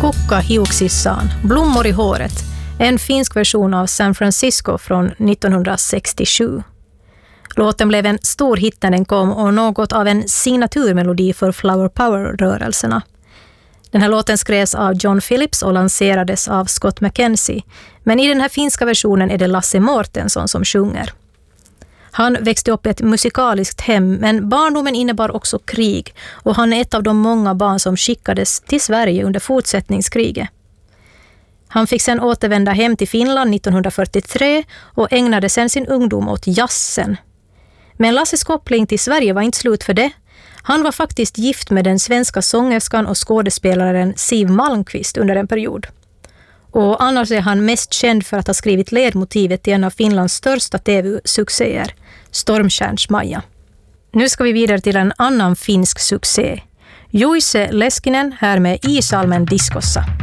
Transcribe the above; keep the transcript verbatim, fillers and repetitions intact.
Kukka hiuksissaan, blommor i håret, en finsk version av San Francisco från nittonhundrasextiosju. Låten blev en stor hit när den kom och något av en signaturmelodi för Flower Power-rörelserna. Den här låten skrevs av John Phillips och lanserades av Scott McKenzie, men i den här finska versionen är det Lasse Mårtensson som sjunger. Han växte upp i ett musikaliskt hem, men barndomen innebar också krig och han är ett av de många barn som skickades till Sverige under fortsättningskriget. Han fick sedan återvända hem till Finland nittonhundrafyrtiotre och ägnade sedan sin ungdom åt jazzen. Men Lasses koppling till Sverige var inte slut för det. Han var faktiskt gift med den svenska sångerskan och skådespelaren Siv Malmkvist under en period. Och annars är han mest känd för att ha skrivit ledmotivet till en av Finlands största tv-succéer, Stormstjärns-Maja. Nu ska vi vidare till en annan finsk succé. Juise Leskinen här med Isalmen Diskossa.